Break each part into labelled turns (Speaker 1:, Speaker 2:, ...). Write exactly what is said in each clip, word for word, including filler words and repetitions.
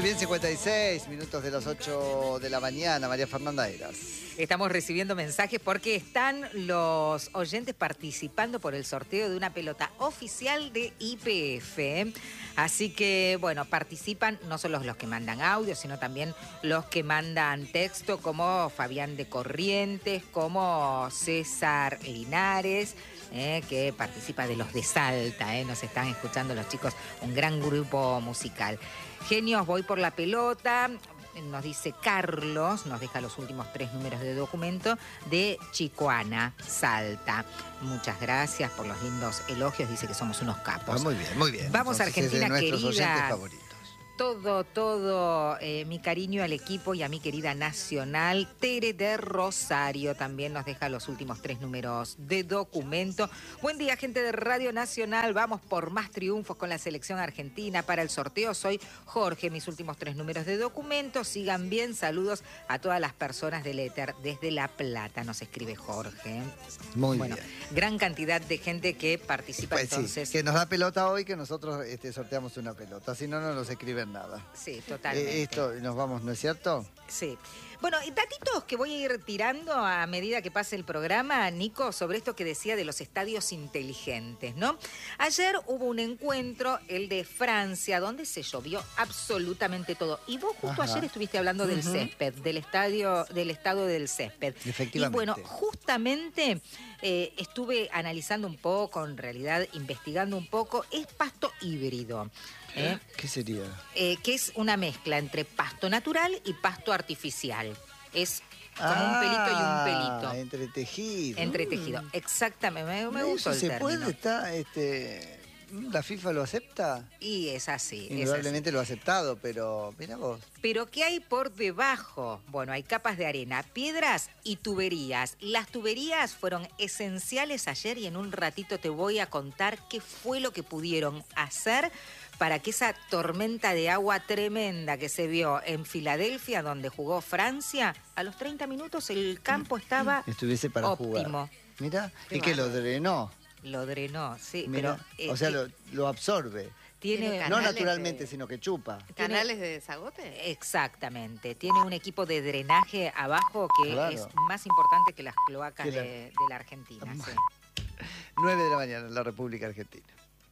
Speaker 1: Muy bien, cincuenta y seis minutos de las ocho de la mañana. María Fernanda Eras.
Speaker 2: Estamos recibiendo mensajes porque están los oyentes participando por el sorteo de una pelota oficial de Y P F. Así que, bueno, participan no solo los que mandan audio, sino también los que mandan texto, como Fabián de Corrientes, como César Linares, eh, que participa de los de Salta. Eh, nos están escuchando los chicos, un gran grupo musical. Genios, voy por la pelota. Nos dice Carlos, nos deja los últimos tres números de documento de Chicoana, Salta. Muchas gracias por los lindos elogios, dice que somos unos capos.
Speaker 1: Ah, muy bien, muy bien.
Speaker 2: Vamos a Argentina,
Speaker 1: nuestros oyentes
Speaker 2: querida.
Speaker 1: favoritos.
Speaker 2: Todo, todo eh, mi cariño al equipo y a mi querida Nacional. Tere de Rosario también nos deja los últimos tres números de documento. Buen día, gente de Radio Nacional. Vamos por más triunfos con la selección argentina. Para el sorteo soy Jorge, mis últimos tres números de documento. Sigan bien, saludos a todas las personas del éter desde La Plata, nos escribe Jorge.
Speaker 1: Muy
Speaker 2: bueno,
Speaker 1: bien.
Speaker 2: Gran cantidad de gente que participa,
Speaker 1: Pues
Speaker 2: entonces.
Speaker 1: Sí, que nos da pelota hoy, que nosotros este, sorteamos una pelota. Si no, no nos escriben nada.
Speaker 2: Sí, totalmente.
Speaker 1: Eh, esto nos vamos, ¿no es cierto?
Speaker 2: Sí. Bueno, y datitos que voy a ir tirando a medida que pase el programa, Nico, sobre esto que decía de los estadios inteligentes, ¿no? Ayer hubo un encuentro, el de Francia, donde se llovió absolutamente todo. Y vos justo
Speaker 1: Ajá.
Speaker 2: ayer estuviste hablando del
Speaker 1: Uh-huh.
Speaker 2: césped, del estadio, del estado del césped.
Speaker 1: Efectivamente.
Speaker 2: Y bueno, justamente eh, estuve analizando un poco, en realidad investigando un poco, es pasto híbrido. ¿Eh?
Speaker 1: ¿Qué sería?
Speaker 2: Eh, que es una mezcla entre pasto natural y pasto artificial. Es como
Speaker 1: ah,
Speaker 2: un pelito y un pelito.
Speaker 1: Entretejido.
Speaker 2: Entretejido, exactamente. Me, me gustó el
Speaker 1: ¿Se
Speaker 2: término.
Speaker 1: puede? Está, este, ¿la FIFA lo acepta?
Speaker 2: Y es así.
Speaker 1: Indudablemente
Speaker 2: es así.
Speaker 1: lo ha aceptado, pero mira vos.
Speaker 2: Pero ¿qué hay por debajo? Bueno, hay capas de arena, piedras y tuberías. Las tuberías fueron esenciales ayer y en un ratito te voy a contar qué fue lo que pudieron hacer para que esa tormenta de agua tremenda que se vio en Filadelfia, donde jugó Francia, a los treinta minutos el campo estaba
Speaker 1: Estuviese para
Speaker 2: óptimo.
Speaker 1: jugar. Mira,
Speaker 2: Qué
Speaker 1: y que lo
Speaker 2: bárbaro.
Speaker 1: drenó.
Speaker 2: Lo drenó, sí.
Speaker 1: Mirá,
Speaker 2: pero, eh,
Speaker 1: o sea,
Speaker 2: eh,
Speaker 1: lo, lo absorbe.
Speaker 2: tiene...
Speaker 3: Tiene
Speaker 1: No
Speaker 3: Canales
Speaker 1: naturalmente,
Speaker 3: de-
Speaker 1: sino que chupa.
Speaker 3: ¿Canales de desagote?
Speaker 2: Exactamente. Tiene un equipo de drenaje abajo que
Speaker 1: Claro.
Speaker 2: es más importante que las cloacas
Speaker 1: Que la-
Speaker 2: de, de la Argentina. Sí.
Speaker 1: nueve de la mañana en la República Argentina.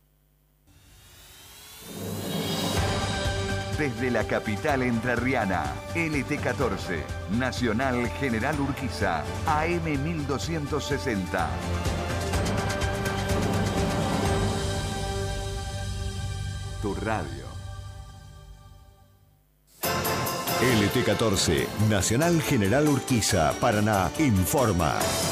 Speaker 4: Desde la capital entrerriana, L T catorce, Nacional General Urquiza, A M mil doscientos sesenta. Tu radio.
Speaker 5: L T catorce, Nacional General Urquiza, Paraná, informa.